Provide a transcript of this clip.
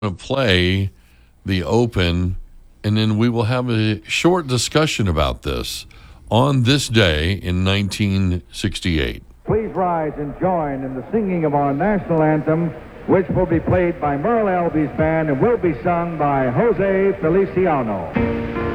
to play the Open, and then we will have a short discussion about this on this day in 1968. Please rise and join in the singing of our national anthem, which will be played by Merle Albee's band and will be sung by Jose Feliciano.